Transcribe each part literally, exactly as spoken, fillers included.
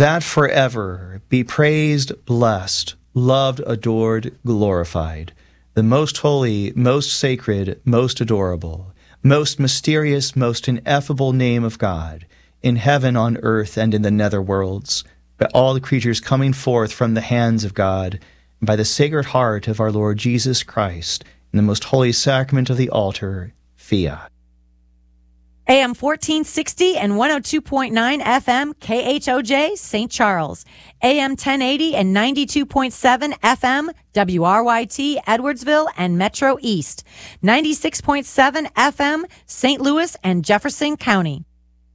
that forever be praised, blessed, loved, adored, glorified, the most holy, most sacred, most adorable, most mysterious, most ineffable name of God, in heaven, on earth, and in the nether worlds, by all the creatures coming forth from the hands of God, and by the Sacred Heart of our Lord Jesus Christ, in the most holy sacrament of the altar, fiat. A M fourteen sixty and one oh two point nine F M K H O J Saint Charles. A M ten eighty and ninety-two point seven F M W R Y T Edwardsville and Metro East. ninety-six point seven F M Saint Louis and Jefferson County.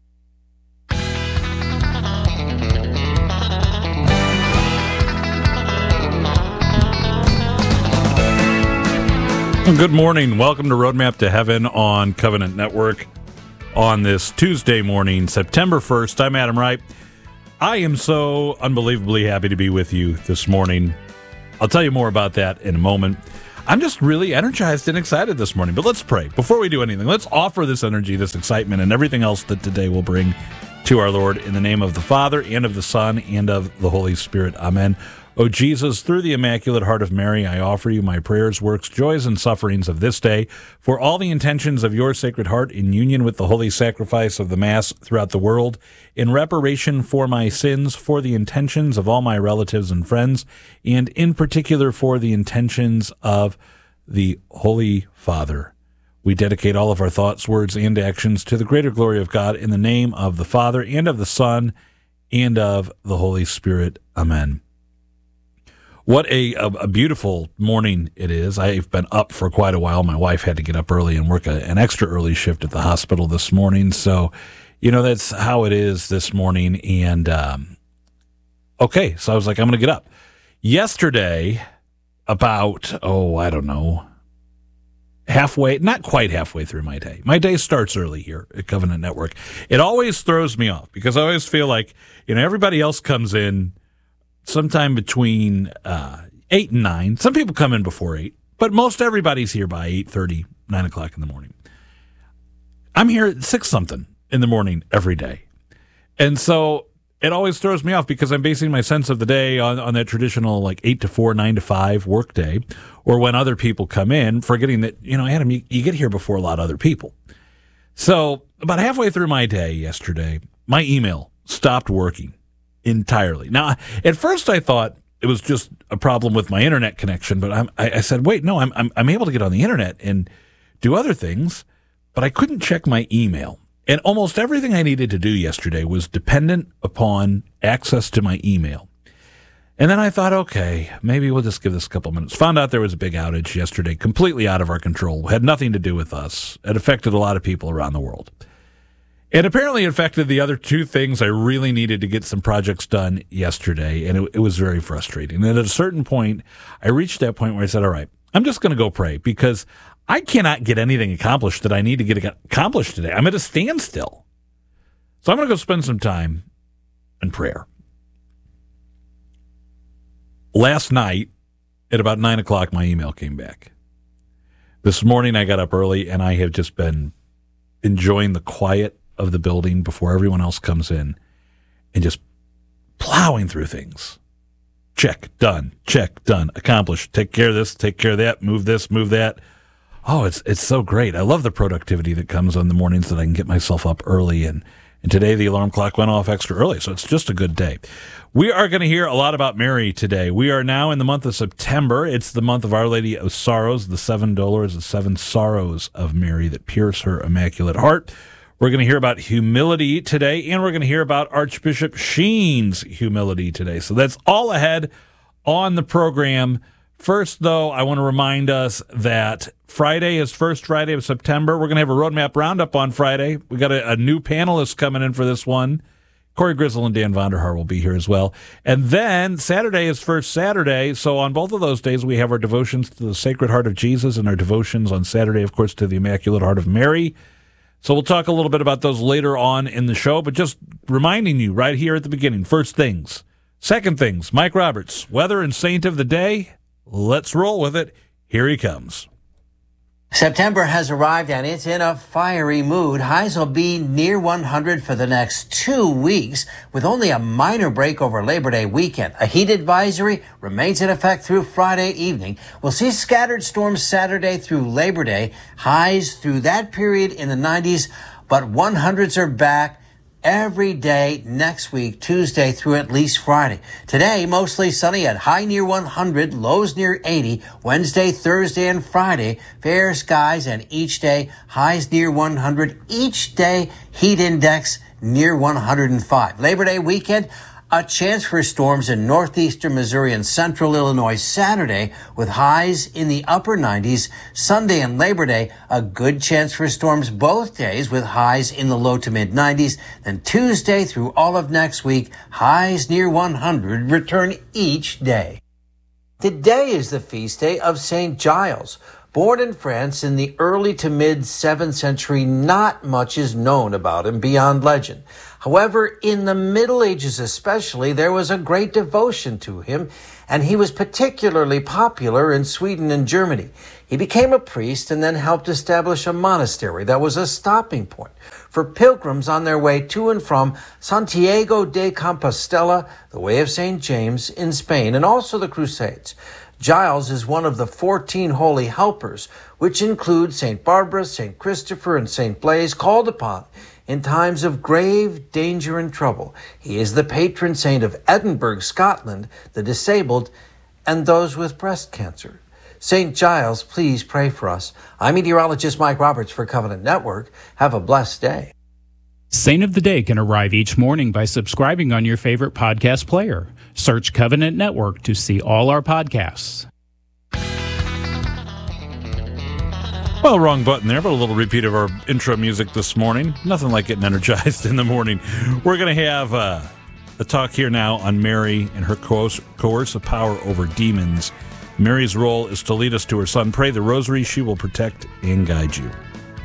Good morning. Welcome to Roadmap to Heaven on Covenant Network. On this Tuesday morning, September first, I'm Adam Wright. I am so unbelievably happy to be with you this morning. I'll tell you more about that in a moment. I'm just really energized and excited this morning. But let's pray. Before we do anything, let's offer this energy, this excitement, and everything else that today will bring to our Lord in the name of the Father, and of the Son, and of the Holy Spirit. Amen. O Jesus, through the Immaculate Heart of Mary, I offer you my prayers, works, joys, and sufferings of this day, for all the intentions of your Sacred Heart in union with the holy sacrifice of the Mass throughout the world, in reparation for my sins, for the intentions of all my relatives and friends, and in particular for the intentions of the Holy Father. We dedicate all of our thoughts, words, and actions to the greater glory of God in the name of the Father, and of the Son, and of the Holy Spirit. Amen. What a, a, a beautiful morning it is. I've been up for quite a while. My wife had to get up early and work a, an extra early shift at the hospital this morning. So, you know, that's how it is this morning. And, um, okay, so I was like, I'm going to get up. Yesterday, about, oh, I don't know, halfway, not quite halfway through my day. My day starts early here at Covenant Network. It always throws me off because I always feel like, you know, everybody else comes in sometime between uh, eight and nine. Some people come in before eight, but most everybody's here by eight thirty, nine o'clock in the morning. I'm here at six something in the morning every day. And so it always throws me off because I'm basing my sense of the day on, on that traditional like eight to four, nine to five work day, or when other people come in, forgetting that, you know, Adam, you, you get here before a lot of other people. So about halfway through my day yesterday, my email stopped working entirely. Now, at first I thought it was just a problem with my internet connection, but I'm, I, I said, wait, no, I'm, I'm I'm able to get on the internet and do other things, but I couldn't check my email. And almost everything I needed to do yesterday was dependent upon access to my email. And then I thought, okay, maybe we'll just give this a couple minutes. Found out there was a big outage yesterday, completely out of our control, had nothing to do with us. It affected a lot of people around the world. It apparently affected the other two things I really needed to get some projects done yesterday, and it, it was very frustrating. And at a certain point, I reached that point where I said, all right, I'm just going to go pray because I cannot get anything accomplished that I need to get accomplished today. I'm at a standstill. So I'm going to go spend some time in prayer. Last night, at about nine o'clock, my email came back. This morning, I got up early, and I have just been enjoying the quiet of the building before everyone else comes in and just plowing through things. Check, done, check, done, accomplished, take care of this, take care of that, move this, move that. Oh, it's it's so great. I love the productivity that comes on the mornings that I can get myself up early, and, and today the alarm clock went off extra early, so it's just a good day. We are going to hear a lot about Mary today. We are now in the month of September. It's the month of Our Lady of Sorrows, the seven dolors, the seven sorrows of Mary that pierce her Immaculate Heart. We're going to hear about humility today, and we're going to hear about Archbishop Sheen's humility today. So that's all ahead on the program. First, though, I want to remind us that Friday is first Friday of September. We're going to have a Roadmap Roundup on Friday. We got a, a new panelist coming in for this one. Corey Grizzle and Dan Vonderhaar will be here as well. And then Saturday is first Saturday. So on both of those days, we have our devotions to the Sacred Heart of Jesus and our devotions on Saturday, of course, to the Immaculate Heart of Mary. So we'll talk a little bit about those later on in the show, but just reminding you right here at the beginning, first things. Second things, Mike Roberts, weather and saint of the day. Let's roll with it. Here he comes. September has arrived and it's in a fiery mood. Highs will be near one hundred for the next two weeks with only a minor break over Labor Day weekend. A heat advisory remains in effect through Friday evening. We'll see scattered storms Saturday through Labor Day. Highs through that period in the nineties, but one hundreds are back every day next week, Tuesday through at least Friday. Today, mostly sunny at high near one hundred, lows near eighty. Wednesday, Thursday, and Friday, fair skies, and each day, highs near one hundred. Each day, heat index near one hundred five. Labor Day weekend, a chance for storms in northeastern Missouri and central Illinois Saturday with highs in the upper nineties. Sunday and Labor Day, a good chance for storms both days with highs in the low to mid nineties. Then Tuesday through all of next week, highs near one hundred return each day. Today is the feast day of Saint Giles. Born in France in the early to mid seventh century, not much is known about him beyond legend. However, in the Middle Ages especially, there was a great devotion to him, and he was particularly popular in Sweden and Germany. He became a priest and then helped establish a monastery that was a stopping point for pilgrims on their way to and from Santiago de Compostela, the Way of Saint James in Spain, and also the Crusades. Giles is one of the fourteen holy helpers, which include Saint Barbara, Saint Christopher, and Saint Blaise, called upon in times of grave danger and trouble. He is the patron saint of Edinburgh, Scotland, the disabled, and those with breast cancer. Saint Giles, please pray for us. I'm meteorologist Mike Roberts for Covenant Network. Have a blessed day. Saint of the Day can arrive each morning by subscribing on your favorite podcast player. Search Covenant Network to see all our podcasts. Well, wrong button there, but a little repeat of our intro music this morning. Nothing like getting energized in the morning. We're going to have uh, a talk here now on Mary and her coerc- coercive power over demons. Mary's role is to lead us to her son. Pray the rosary. She will protect and guide you.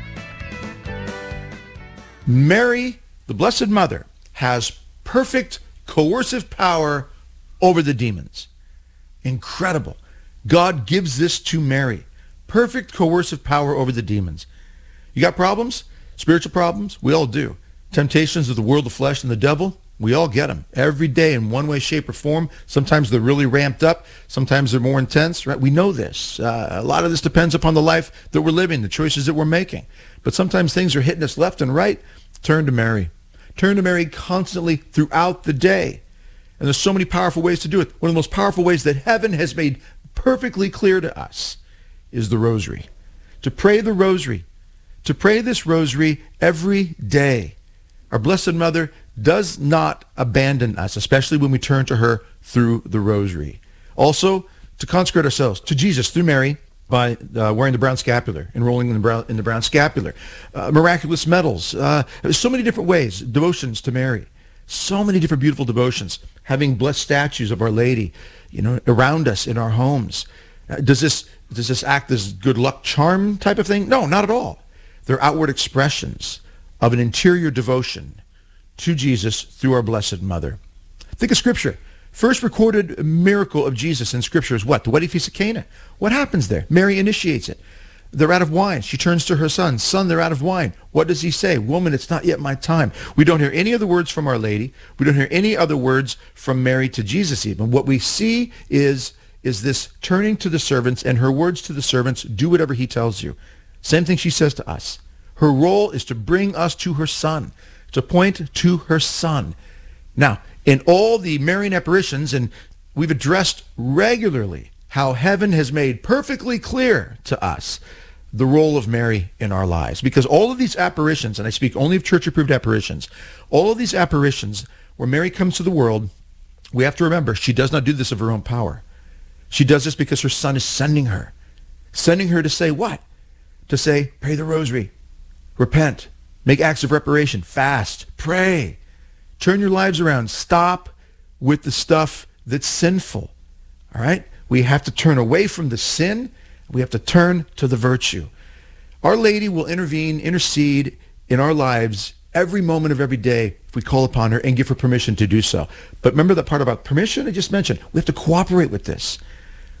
Mary, the Blessed Mother, has perfect coercive power over the demons. Incredible. God gives this to Mary. Perfect coercive power over the demons. You got problems? Spiritual problems? We all do. Temptations of the world, the flesh, and the devil? We all get them every day in one way, shape, or form. Sometimes they're really ramped up. Sometimes they're more intense. Right? We know this. Uh, a lot of this depends upon the life that we're living, the choices that we're making. But sometimes things are hitting us left and right. Turn to Mary. Turn to Mary constantly throughout the day. And there's so many powerful ways to do it. One of the most powerful ways that heaven has made perfectly clear to us is the rosary. To pray the rosary. To pray this rosary every day. Our Blessed Mother does not abandon us, especially when we turn to her through the rosary. Also, to consecrate ourselves to Jesus through Mary by uh, wearing the brown scapular, enrolling in the brown, in the brown scapular. Uh, miraculous medals. Uh, there's so many different ways. Devotions to Mary. So many different beautiful devotions. Having blessed statues of Our Lady, you know, around us in our homes. Uh, does this does this act as good luck charm type of thing? No, not at all. They're outward expressions of an interior devotion to Jesus through our Blessed Mother. Think of Scripture. First recorded miracle of Jesus in Scripture is what? The wedding feast of Cana. What happens there? Mary initiates it. They're out of wine. She turns to her son. Son, they're out of wine. What does he say? Woman, it's not yet my time. We don't hear any other words from Our Lady. We don't hear any other words from Mary to Jesus even. What we see is, is this turning to the servants and her words to the servants, do whatever he tells you. Same thing she says to us. Her role is to bring us to her son, to point to her son. Now, in all the Marian apparitions, and we've addressed regularly how heaven has made perfectly clear to us the role of Mary in our lives. Because all of these apparitions, and I speak only of church-approved apparitions, all of these apparitions where Mary comes to the world, we have to remember she does not do this of her own power. She does this because her son is sending her. Sending her to say what? To say, pray the rosary, repent, make acts of reparation, fast, pray, turn your lives around, stop with the stuff that's sinful. All right? We have to turn away from the sin. We have to turn to the virtue. Our Lady will intervene, intercede in our lives every moment of every day if we call upon her and give her permission to do so. But remember that part about permission I just mentioned. We have to cooperate with this.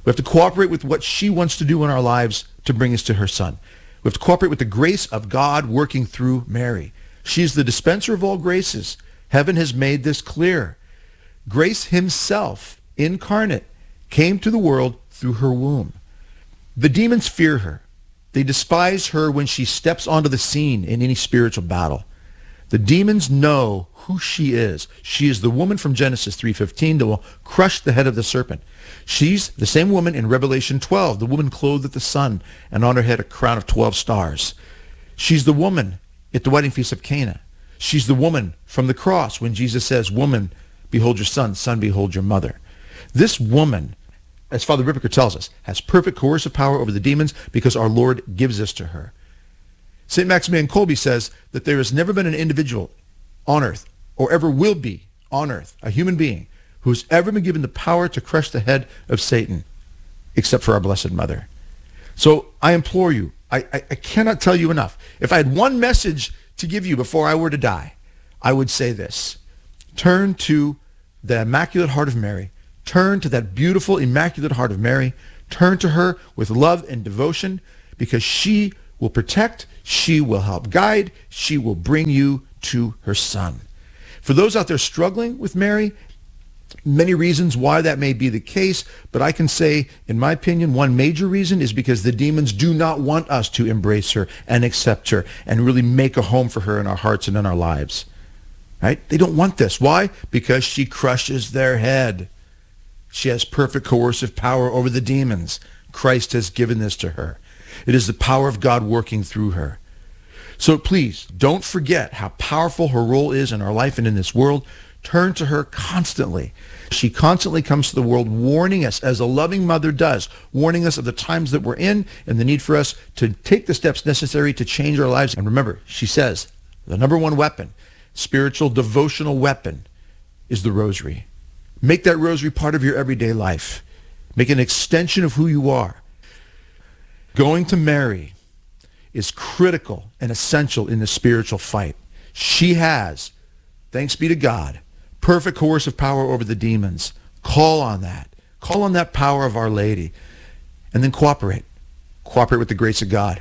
We have to cooperate with what she wants to do in our lives to bring us to her Son. We have to cooperate with the grace of God working through Mary. She's the dispenser of all graces. Heaven has made this clear. Grace himself, incarnate, came to the world through her womb. The demons fear her. They despise her when she steps onto the scene in any spiritual battle. The demons know who she is. She is the woman from Genesis three fifteen that will crush the head of the serpent. She's the same woman in Revelation twelve, the woman clothed with the sun and on her head a crown of twelve stars. She's the woman at the wedding feast of Cana. She's the woman from the cross when Jesus says, "Woman, behold your son, son, behold your mother." This woman, as Father Ripperger tells us, has perfect coercive power over the demons because our Lord gives this to her. Saint Maximilian Kolbe says that there has never been an individual on earth, or ever will be on earth, a human being, who has ever been given the power to crush the head of Satan, except for our Blessed Mother. So I implore you, I, I, I cannot tell you enough. If I had one message to give you before I were to die, I would say this. Turn to the Immaculate Heart of Mary. Turn to that beautiful, Immaculate Heart of Mary. Turn to her with love and devotion, because she will protect, she will help guide, she will bring you to her Son. For those out there struggling with Mary, many reasons why that may be the case, but I can say, in my opinion, one major reason is because the demons do not want us to embrace her and accept her and really make a home for her in our hearts and in our lives. Right? They don't want this. Why? Because she crushes their head. She has perfect coercive power over the demons. Christ has given this to her. It is the power of God working through her. So please, don't forget how powerful her role is in our life and in this world. Turn to her constantly. She constantly comes to the world warning us, as a loving mother does, warning us of the times that we're in and the need for us to take the steps necessary to change our lives. And remember, she says, the number one weapon, spiritual devotional weapon, is the rosary. Make that rosary part of your everyday life. Make it an extension of who you are. Going to Mary is critical and essential in the spiritual fight. She has, thanks be to God, perfect coercive power over the demons. Call on that. Call on that power of Our Lady. And then cooperate. Cooperate with the grace of God.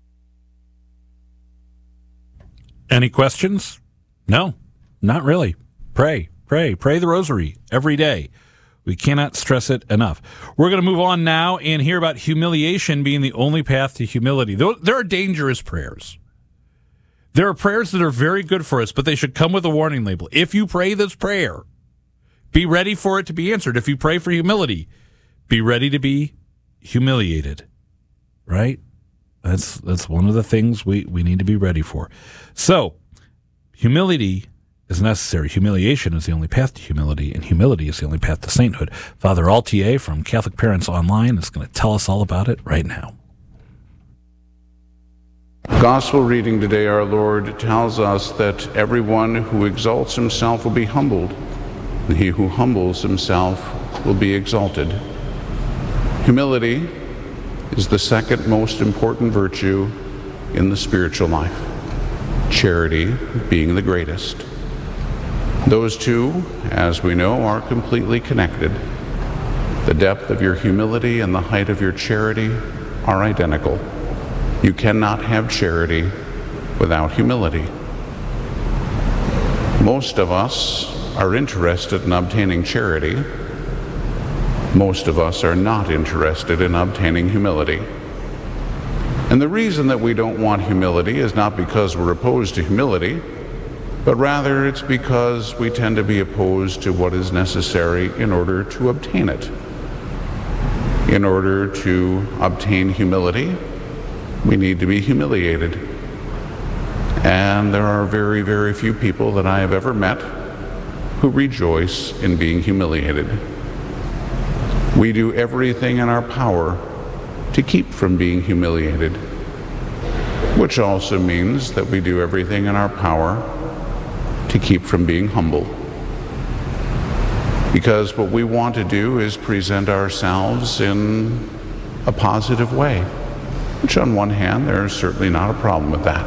Any questions? No, not really. Pray, pray, pray the rosary every day. We cannot stress it enough. We're going to move on now and hear about humiliation being the only path to humility. There are dangerous prayers. There are prayers that are very good for us, but they should come with a warning label. If you pray this prayer, be ready for it to be answered. If you pray for humility, be ready to be humiliated. Right? That's that's one of the things we, we need to be ready for. So, humility is necessary. Humiliation is the only path to humility, and humility is the only path to sainthood. Father Altier from Catholic Parents Online is going to tell us all about it right now. Gospel reading today, our Lord tells us that everyone who exalts himself will be humbled, and he who humbles himself will be exalted. Humility is the second most important virtue in the spiritual life, charity being the greatest. Those two, as we know, are completely connected. The depth of your humility and the height of your charity are identical. You cannot have charity without humility. Most of us are interested in obtaining charity. Most of us are not interested in obtaining humility. And the reason that we don't want humility is not because we're opposed to humility, but rather it's because we tend to be opposed to what is necessary in order to obtain it. In order to obtain humility, we need to be humiliated. And there are very, very few people that I have ever met who rejoice in being humiliated. We do everything in our power to keep from being humiliated, which also means that we do everything in our power to keep from being humble. Because what we want to do is present ourselves in a positive way, which on one hand, there's certainly not a problem with that.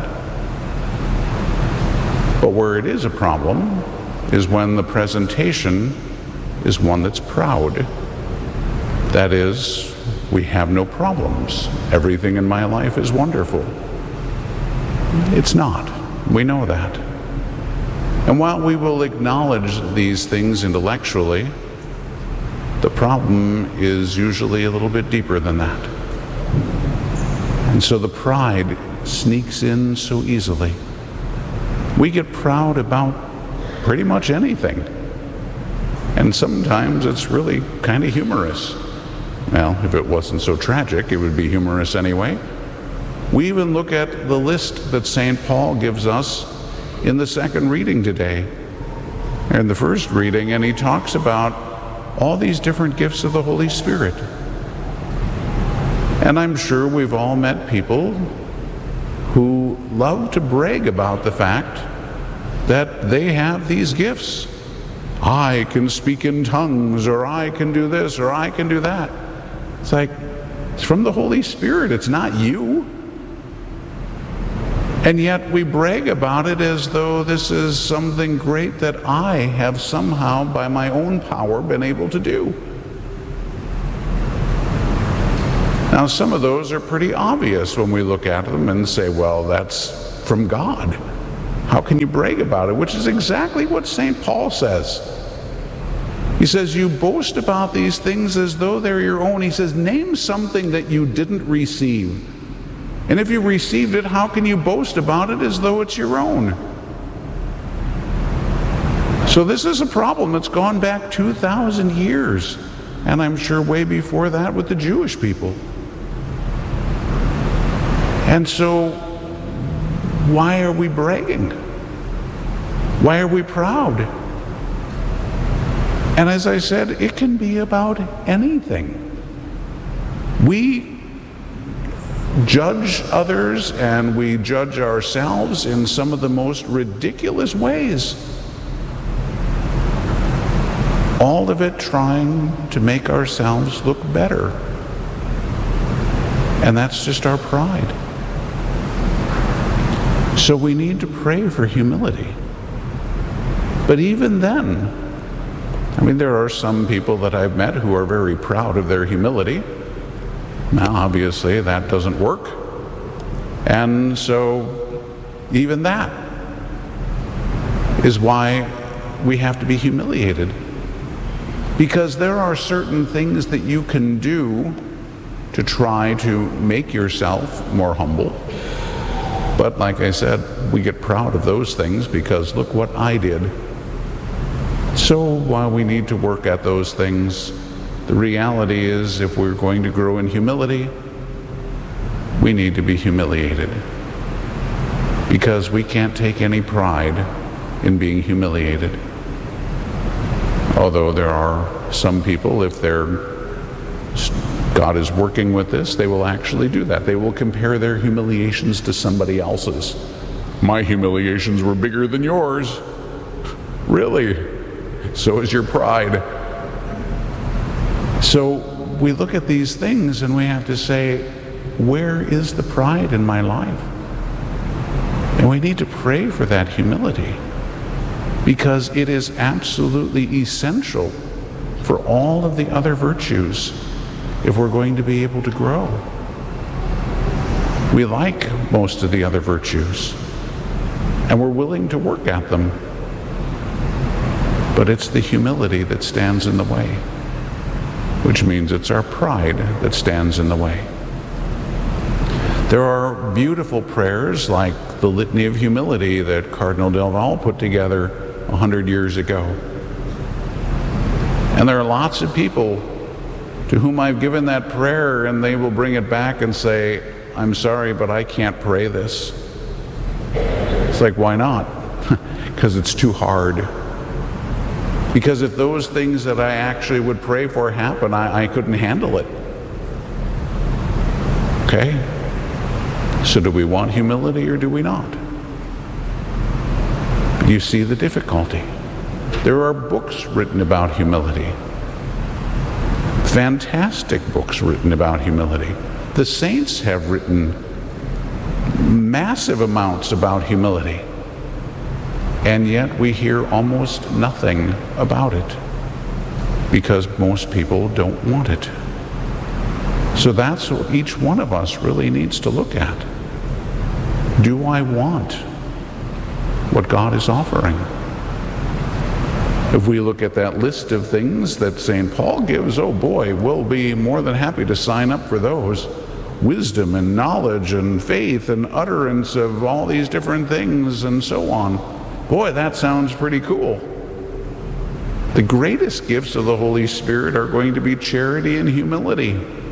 But where it is a problem is when the presentation is one that's proud. That is, we have no problems. Everything in my life is wonderful. It's not. We know that. And while we will acknowledge these things intellectually, the problem is usually a little bit deeper than that. And so the pride sneaks in so easily. We get proud about pretty much anything. And sometimes it's really kind of humorous. Well, if it wasn't so tragic, it would be humorous anyway. We even look at the list that Saint Paul gives us in the second reading today, in the first reading, and he talks about all these different gifts of the Holy Spirit. And I'm sure we've all met people who love to brag about the fact that they have these gifts. I can speak in tongues, or I can do this, or I can do that. It's like, it's from the Holy Spirit, it's not you. And yet we brag about it as though this is something great that I have somehow, by my own power, been able to do. Now, some of those are pretty obvious when we look at them and say, well, that's from God. How can you brag about it? Which is exactly what Saint Paul says. He says, you boast about these things as though they're your own. He says, name something that you didn't receive. And if you received it, how can you boast about it as though it's your own? So this is a problem that's gone back two thousand years, and I'm sure way before that with the Jewish people. And so, why are we bragging? Why are we proud? And as I said, it can be about anything. We judge others and we judge ourselves in some of the most ridiculous ways. All of it trying to make ourselves look better. And that's just our pride. So we need to pray for humility. But even then, I mean, there are some people that I've met who are very proud of their humility. Now, obviously, that doesn't work. And so, even that is why we have to be humiliated. Because there are certain things that you can do to try to make yourself more humble. But like I said, we get proud of those things because look what I did. So while we need to work at those things, the reality is, if we're going to grow in humility, we need to be humiliated. Because we can't take any pride in being humiliated. Although there are some people, if they're, God is working with this, they will actually do that. They will compare their humiliations to somebody else's. My humiliations were bigger than yours. Really? So is your pride. So we look at these things and we have to say, where is the pride in my life? And we need to pray for that humility, because it is absolutely essential for all of the other virtues if we're going to be able to grow. We like most of the other virtues, and we're willing to work at them, but it's the humility that stands in the way, which means it's our pride that stands in the way. There are beautiful prayers like the Litany of Humility that Cardinal Del Valle put together a hundred years ago. And there are lots of people to whom I've given that prayer, and they will bring it back and say, I'm sorry, but I can't pray this. It's like, why not? Because it's too hard. Because if those things that I actually would pray for happen, I, I couldn't handle it. Okay? So do we want humility or do we not? You see the difficulty. There are books written about humility. Fantastic books written about humility. The saints have written massive amounts about humility. And yet we hear almost nothing about it because most people don't want it. So that's what each one of us really needs to look at. Do I want what God is offering? If we look at that list of things that Saint Paul gives, oh boy, we'll be more than happy to sign up for those. Wisdom and knowledge and faith and utterance of all these different things and so on. Boy, that sounds pretty cool. The greatest gifts of the Holy Spirit are going to be charity and humility.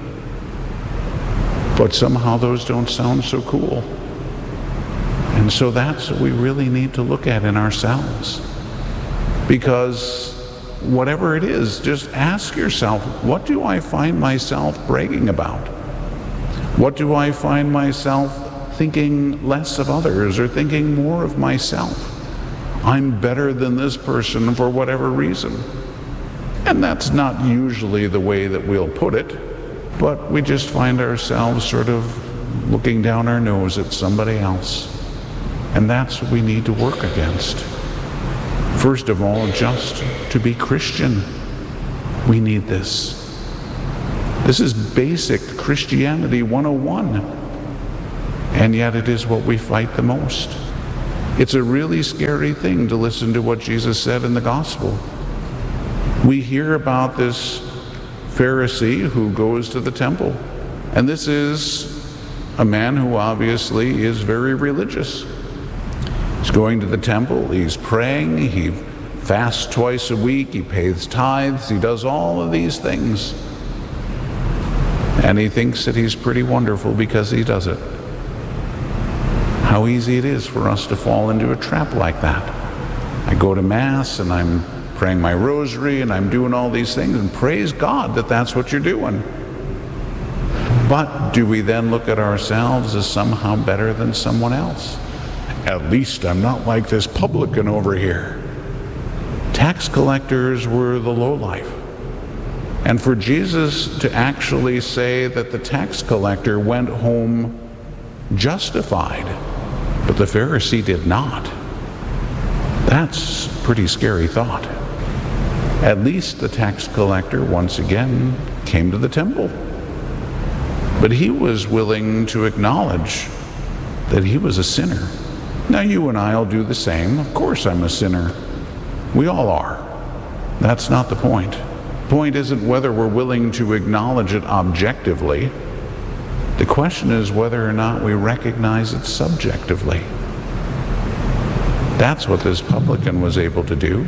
But somehow those don't sound so cool. And so that's what we really need to look at in ourselves. Because whatever it is, just ask yourself, what do I find myself bragging about? What do I find myself thinking less of others or thinking more of myself? I'm better than this person for whatever reason. And that's not usually the way that we'll put it, but we just find ourselves sort of looking down our nose at somebody else. And that's what we need to work against. First of all, just to be Christian. We need this. This is basic Christianity one oh one. And yet it is what we fight the most. It's a really scary thing to listen to what Jesus said in the gospel. We hear about this Pharisee who goes to the temple. And this is a man who obviously is very religious. He's going to the temple, he's praying, he fasts twice a week, he pays tithes, he does all of these things. And he thinks that he's pretty wonderful because he does it. How easy it is for us to fall into a trap like that. I go to Mass and I'm praying my rosary and I'm doing all these things, and praise God that that's what you're doing. But do we then look at ourselves as somehow better than someone else? At least I'm not like this publican over here. Tax collectors were the lowlife. And for Jesus to actually say that the tax collector went home justified, but the Pharisee did not, that's a pretty scary thought. At least the tax collector once again came to the temple. But he was willing to acknowledge that he was a sinner. Now you and I will do the same. Of course I'm a sinner. We all are. That's not the point. The point isn't whether we're willing to acknowledge it objectively. The question is whether or not we recognize it subjectively. That's what this publican was able to do.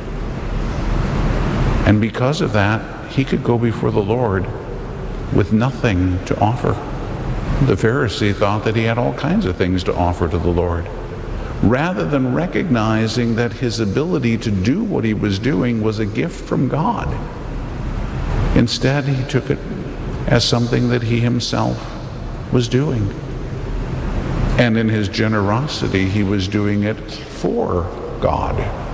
And because of that, he could go before the Lord with nothing to offer. The Pharisee thought that he had all kinds of things to offer to the Lord. Rather than recognizing that his ability to do what he was doing was a gift from God, instead he took it as something that he himself was doing. And in his generosity, he was doing it for God.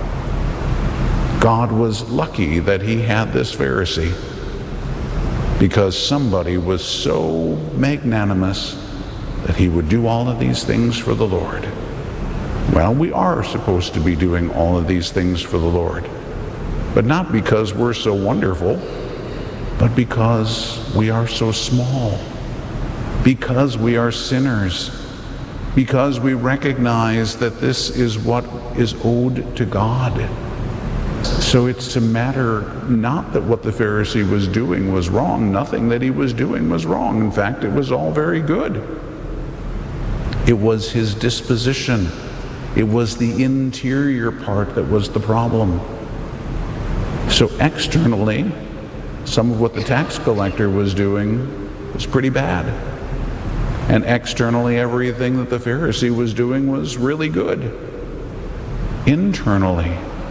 God was lucky that he had this Pharisee, because somebody was so magnanimous that he would do all of these things for the Lord. Well, we are supposed to be doing all of these things for the Lord, but not because we're so wonderful, but because we are so small, because we are sinners, because we recognize that this is what is owed to God. So it's a matter not that what the Pharisee was doing was wrong. Nothing that he was doing was wrong. In fact, it was all very good. It was his disposition. It was the interior part that was the problem. So externally, some of what the tax collector was doing was pretty bad. And externally, everything that the Pharisee was doing was really good. Internally,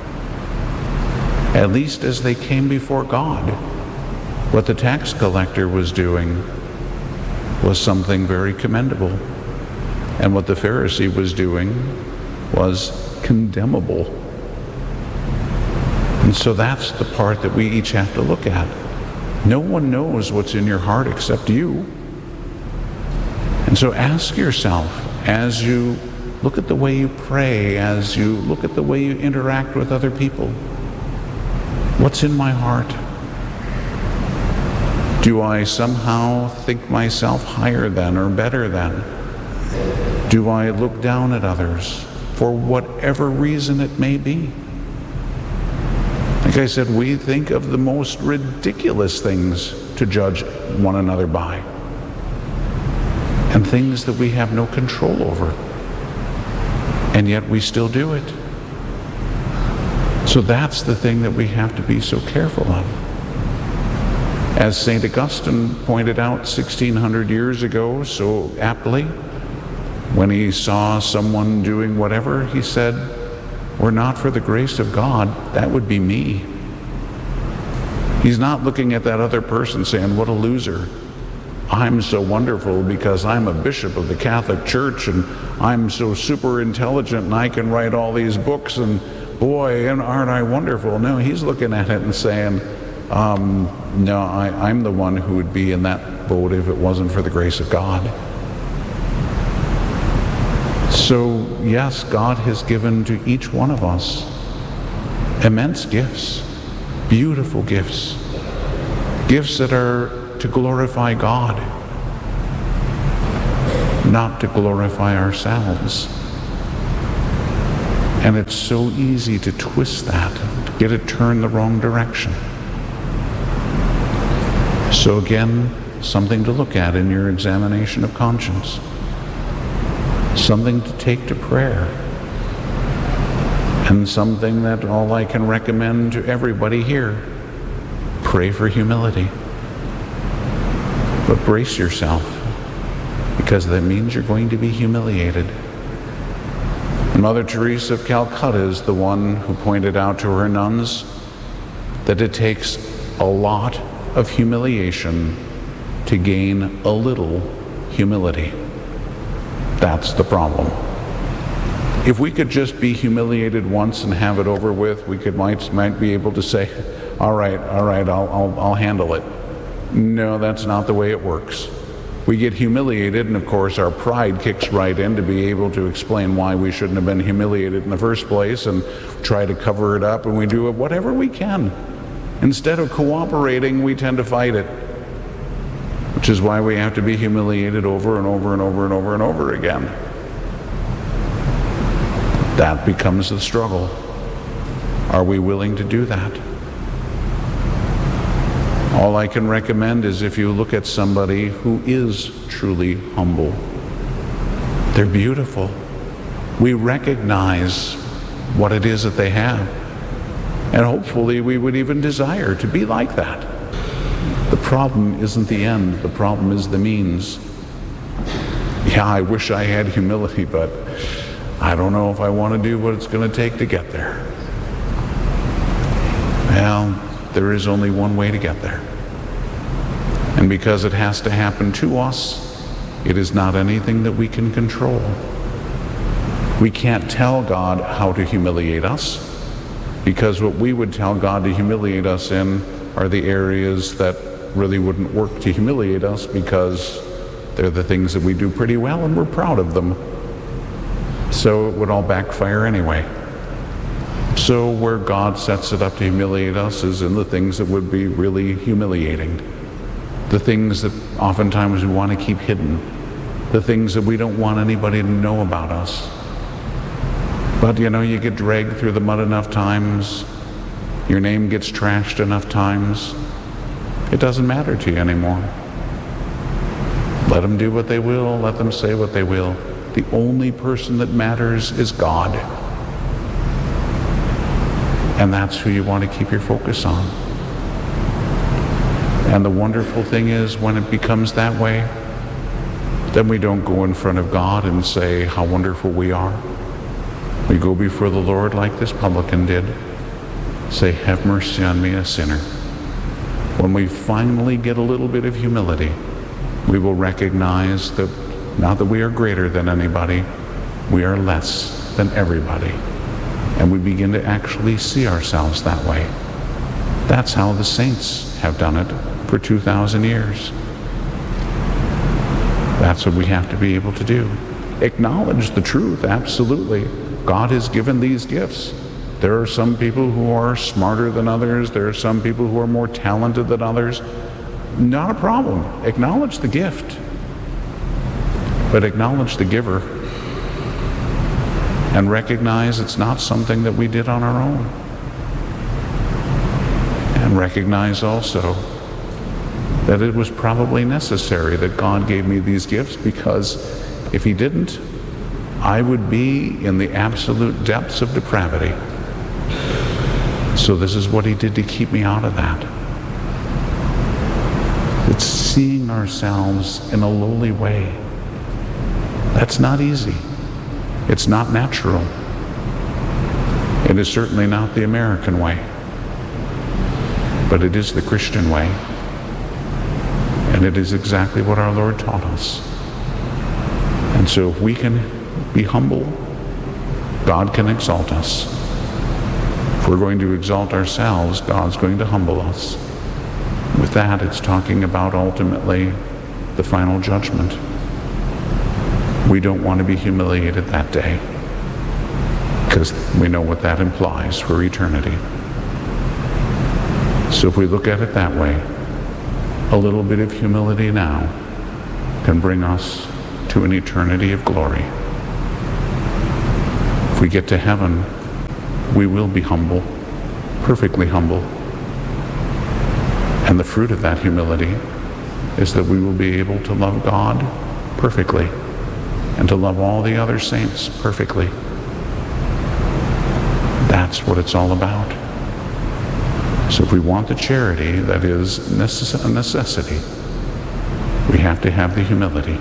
at least as they came before God, what the tax collector was doing was something very commendable. And what the Pharisee was doing was condemnable. And so that's the part that we each have to look at. No one knows what's in your heart except you. And so ask yourself, as you look at the way you pray, as you look at the way you interact with other people, what's in my heart? Do I somehow think myself higher than or better than? Do I look down at others for whatever reason it may be? Like I said, we think of the most ridiculous things to judge one another by, and things that we have no control over, and yet we still do it. So that's the thing that we have to be so careful of. As Saint Augustine pointed out sixteen hundred years ago so aptly, when he saw someone doing whatever, he said, "Were not for the grace of God, that would be me." He's not looking at that other person saying, "What a loser. I'm so wonderful because I'm a bishop of the Catholic Church and I'm so super intelligent and I can write all these books and boy, aren't I wonderful." No, he's looking at it and saying, um, no, I, I'm the one who would be in that boat if it wasn't for the grace of God. So, yes, God has given to each one of us immense gifts, beautiful gifts, gifts that are to glorify God, not to glorify ourselves. And it's so easy to twist that, to get it turned the wrong direction. So again, something to look at in your examination of conscience. Something to take to prayer. And something that all I can recommend to everybody here, pray for humility. But brace yourself, because that means you're going to be humiliated. Mother Teresa of Calcutta is the one who pointed out to her nuns that it takes a lot of humiliation to gain a little humility. That's the problem. If we could just be humiliated once and have it over with, we could might, might be able to say, all right, all right, I'll, I'll, I'll handle it. No, that's not the way it works. We get humiliated, and of course our pride kicks right in to be able to explain why we shouldn't have been humiliated in the first place and try to cover it up, and we do whatever we can. Instead of cooperating, we tend to fight it, which is why we have to be humiliated over and over and over and over and over again. That becomes the struggle. Are we willing to do that? All I can recommend is if you look at somebody who is truly humble, they're beautiful. We recognize what it is that they have. And hopefully we would even desire to be like that. The problem isn't the end, the problem is the means. Yeah, I wish I had humility, but I don't know if I want to do what it's going to take to get there. Well, there is only one way to get there. And because it has to happen to us, it is not anything that we can control. We can't tell God how to humiliate us, because what we would tell God to humiliate us in are the areas that really wouldn't work to humiliate us, because they're the things that we do pretty well and we're proud of them. So it would all backfire anyway. So where God sets it up to humiliate us is in the things that would be really humiliating. The things that oftentimes we want to keep hidden. The things that we don't want anybody to know about us. But you know, you get dragged through the mud enough times, your name gets trashed enough times, it doesn't matter to you anymore. Let them do what they will, let them say what they will. The only person that matters is God. And that's who you want to keep your focus on. And the wonderful thing is, when it becomes that way, then we don't go in front of God and say how wonderful we are. We go before the Lord like this publican did. Say, have mercy on me, a sinner. When we finally get a little bit of humility, we will recognize that not that we are greater than anybody, we are less than everybody. And we begin to actually see ourselves that way. That's how the saints have done it for two thousand years. That's what we have to be able to do. Acknowledge the truth, absolutely. God has given these gifts. There are some people who are smarter than others. There are some people who are more talented than others. not a problem. Acknowledge the gift, but acknowledge the giver and recognize it's not something that we did on our own. And recognize also that it was probably necessary that God gave me these gifts, because if he didn't, I would be in the absolute depths of depravity. So this is what he did to keep me out of that. It's seeing ourselves in a lowly way. That's not easy. It's not natural. It is certainly not the American way. But it is the Christian way. And it is exactly what our Lord taught us. And so if we can be humble, God can exalt us. If we're going to exalt ourselves, God's going to humble us. With that, it's talking about ultimately the final judgment. We don't want to be humiliated that day, because we know what that implies for eternity. So if we look at it that way, a little bit of humility now can bring us to an eternity of glory. If we get to heaven, we will be humble, perfectly humble. And the fruit of that humility is that we will be able to love God perfectly and to love all the other saints perfectly. That's what it's all about. So if we want the charity that is necess- a necessity, we have to have the humility.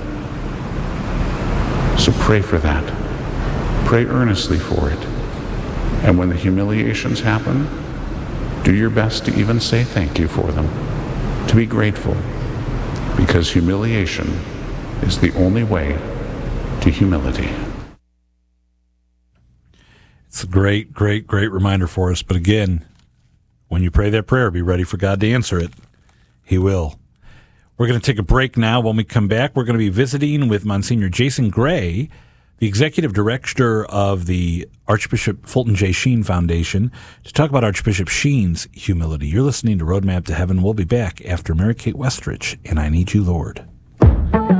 So pray for that. Pray earnestly for it. And when the humiliations happen, do your best to even say thank you for them, to be grateful, because humiliation is the only way to humility. It's a great, great, great reminder for us. But again, when you pray that prayer, be ready for God to answer it. He will. We're going to take a break now. When we come back, we're going to be visiting with Monsignor Jason Gray, the Executive Director of the Archbishop Fulton J. Sheen Foundation, to talk about Archbishop Sheen's humility. You're listening to Roadmap to Heaven. We'll be back after Mary Kate Westrich and I Need You, Lord.